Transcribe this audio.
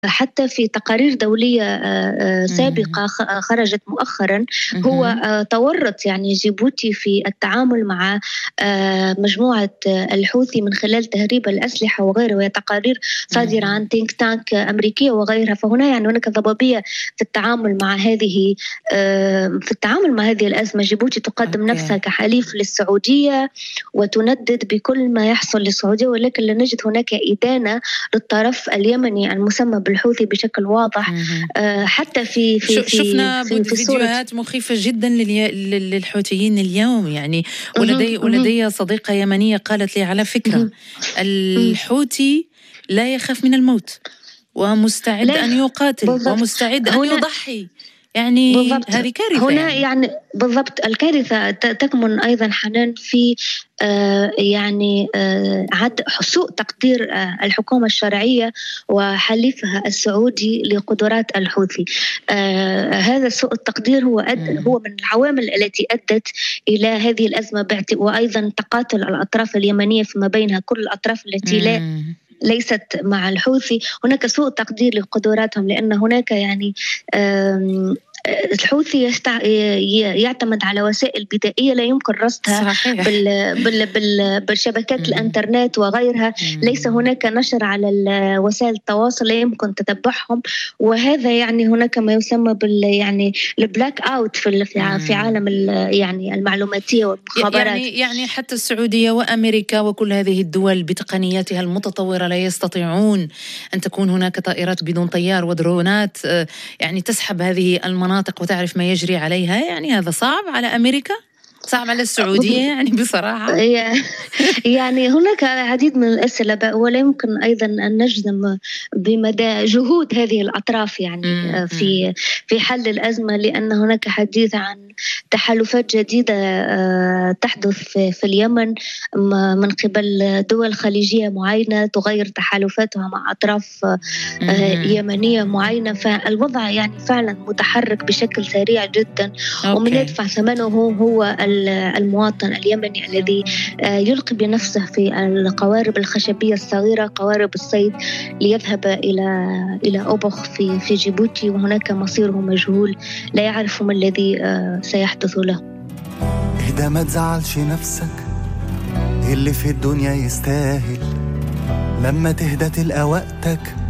حتى في تقارير دولية سابقة خرجت مؤخرا هو تورط يعني جيبوتي في التعامل مع مجموعة الحوثي من خلال تهريب الأسلحة وغيره، وهي تقارير صادرة عن تينك تانك أمريكية وغيرها. فهنا يعني هناك ضبابية في التعامل مع هذه الأزمة. جيبوتي تقدم نفسها كحليف للسعودية وتندد بكل ما يحصل للسعودية، ولكن لا نجد هناك إدانة للطرف اليمني المسمى بالحوثي بشكل واضح. حتى في شفنا فيديوهات مخيفة جدا للحوثيين اليوم يعني. ولدي صديقة يمنية قالت لي على فكرة الحوثي لا يخاف من الموت ومستعد أن يقاتل ومستعد أن يضحي. يعني بالضبط. هذه كارثة. هنا يعني بالضبط الكارثة تكمن أيضا حنان في سوء تقدير الحكومة الشرعية وحليفها السعودي لقدرات الحوثي. هذا سوء التقدير هو من العوامل التي أدت إلى هذه الأزمة، وأيضا تقاتل الأطراف اليمنية فيما بينها، كل الأطراف التي ليست مع الحوثي هناك سوء تقدير لقدراتهم، لأن هناك يعني الحوثي يعتمد على وسائل بدائية لا يمكن رصدها بالشبكات الانترنت وغيرها. ليس هناك نشر على وسائل التواصل لا يمكن تتبعهم، وهذا يعني هناك ما يسمى يعني البلاك اوت في عالم يعني المعلوماتية والمخابرات. يعني حتى السعودية وأمريكا وكل هذه الدول بتقنياتها المتطورة لا يستطيعون أن تكون هناك طائرات بدون طيار ودرونات يعني تسحب هذه المناطق وتعرف ما يجري عليها. يعني هذا صعب على أمريكا، صعب على السعودية يعني بصراحة. يعني هناك العديد من الأسئلة ولا يمكن أيضا أن نجزم بمدى جهود هذه الأطراف يعني في حل الأزمة، لأن هناك حديث عن تحالفات جديدة تحدث في اليمن من قبل دول خليجية معينة تغير تحالفاتها مع أطراف يمنية معينة. فالوضع يعني فعلا متحرك بشكل سريع جدا، ومن يدفع ثمنه هو المواطن اليمني الذي يلقي بنفسه في القوارب الخشبية الصغيرة، قوارب الصيد، ليذهب إلى أوبخ في جيبوتي، وهناك مصيره مجهول، لا يعرف ما الذي سيحدث له. إذا ما تزعلش نفسك، اللي في الدنيا يستاهل لما تهدى تلقى وقتك